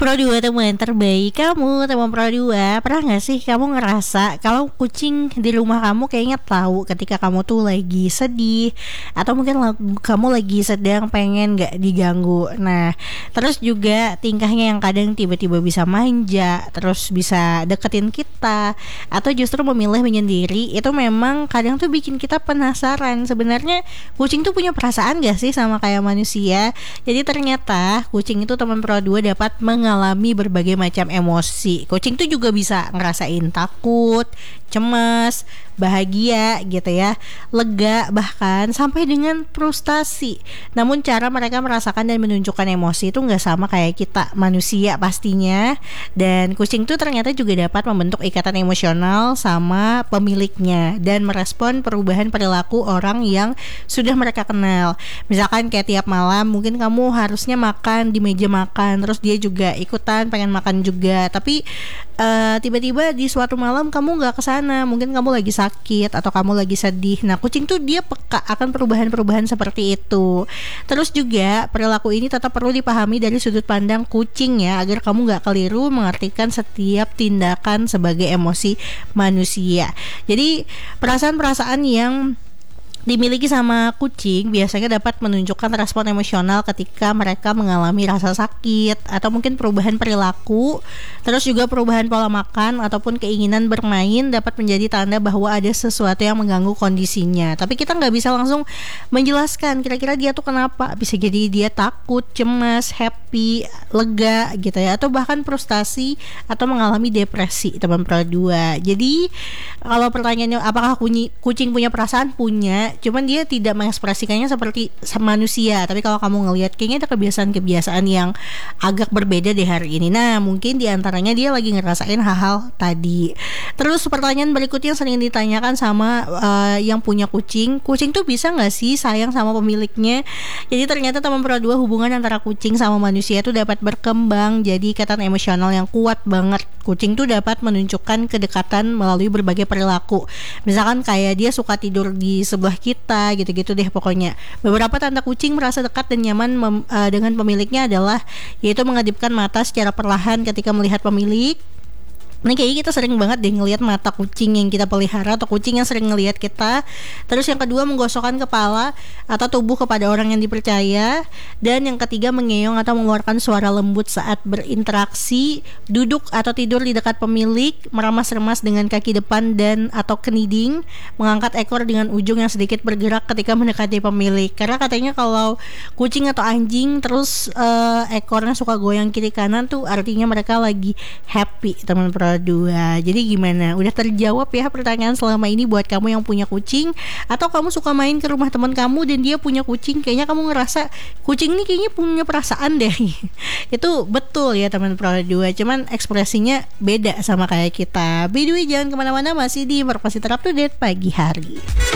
Pro 2 teman terbaik kamu, teman Pro 2. Pernah gak sih kamu ngerasa kalau kucing di rumah kamu kayaknya tahu ketika kamu tuh lagi sedih, atau mungkin kamu lagi sedang pengen gak diganggu. Nah, terus juga tingkahnya yang kadang tiba-tiba bisa manja, terus bisa deketin kita, atau justru memilih menyendiri. Itu memang kadang tuh bikin kita penasaran, sebenarnya kucing tuh punya perasaan gak sih sama kayak manusia. Jadi ternyata kucing itu teman Pro 2 dapat mengalami berbagai macam emosi. Kucing tuh juga bisa ngerasain takut, cemas, bahagia gitu ya, lega, bahkan sampai dengan frustasi. Namun cara mereka merasakan dan menunjukkan emosi itu gak sama kayak kita manusia pastinya. Dan kucing tuh ternyata juga dapat membentuk ikatan emosional sama pemiliknya dan merespon perubahan perilaku orang yang sudah mereka kenal. Misalkan kayak tiap malam mungkin kamu harusnya makan di meja makan, terus dia juga ikutan pengen makan juga, tapi tiba-tiba di suatu malam kamu gak kesana, mungkin kamu lagi sakit atau kamu lagi sedih. Nah, kucing tuh dia peka akan perubahan-perubahan seperti itu. Terus juga perilaku ini tetap perlu dipahami dari sudut pandang kucing ya, agar kamu gak keliru mengartikan setiap tindakan sebagai emosi manusia. Jadi perasaan-perasaan yang dimiliki sama kucing biasanya dapat menunjukkan respon emosional ketika mereka mengalami rasa sakit atau mungkin perubahan perilaku. Terus juga perubahan pola makan ataupun keinginan bermain dapat menjadi tanda bahwa ada sesuatu yang mengganggu kondisinya. Tapi kita nggak bisa langsung menjelaskan kira-kira dia tuh kenapa. Bisa jadi dia takut, cemas, happy, lega gitu ya, atau bahkan frustasi atau mengalami depresi, teman Pro 2. Jadi kalau pertanyaannya apakah kucing punya perasaan? Punya, cuman dia tidak mengekspresikannya seperti manusia. Tapi kalau kamu ngelihat kayaknya ada kebiasaan-kebiasaan yang agak berbeda deh hari ini. Nah, mungkin diantaranya dia lagi ngerasain hal-hal tadi. Terus pertanyaan berikutnya sering ditanyakan sama yang punya kucing tuh bisa gak sih sayang sama pemiliknya? Jadi ternyata teman Pro 2, hubungan antara kucing sama manusia tuh dapat berkembang jadi ikatan emosional yang kuat banget. Kucing tuh dapat menunjukkan kedekatan melalui berbagai perilaku. Misalkan kayak dia suka tidur di sebelah kita, gitu-gitu deh pokoknya. Beberapa tanda kucing merasa dekat dan nyaman dengan pemiliknya adalah yaitu mengedipkan mata secara perlahan ketika melihat pemilik. Ini kayaknya kita sering banget deh ngelihat mata kucing yang kita pelihara atau kucing yang sering ngelihat kita. Terus yang kedua, menggosokkan kepala atau tubuh kepada orang yang dipercaya. Dan yang ketiga, mengeong atau mengeluarkan suara lembut saat berinteraksi. Duduk atau tidur di dekat pemilik, meremas-remas dengan kaki depan dan atau keniding, mengangkat ekor dengan ujung yang sedikit bergerak ketika mendekati pemilik. Karena katanya kalau kucing atau anjing terus ekornya suka goyang kiri kanan tuh artinya mereka lagi happy, teman Pro 2. Jadi gimana? Udah terjawab ya pertanyaan selama ini buat kamu yang punya kucing, atau kamu suka main ke rumah teman kamu dan dia punya kucing, kayaknya kamu ngerasa kucing ini kayaknya punya perasaan deh. Itu betul ya teman Pro 2, cuman ekspresinya beda sama kayak kita. By the way, jangan kemana-mana, masih di Informasi Terupdate pagi hari.